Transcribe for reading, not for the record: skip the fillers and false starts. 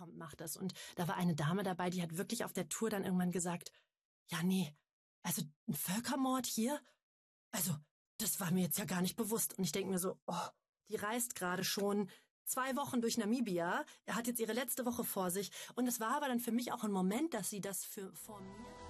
kommt, macht das. Und da war eine Dame dabei, die hat wirklich auf der Tour dann irgendwann gesagt, ja, nee, also ein Völkermord hier? Also, das war mir jetzt ja gar nicht bewusst. Und ich denke mir so, oh, die reist gerade schon 2 Wochen durch Namibia. Er hat jetzt ihre letzte Woche vor sich. Und es war aber dann für mich auch ein Moment, dass sie das vor mir...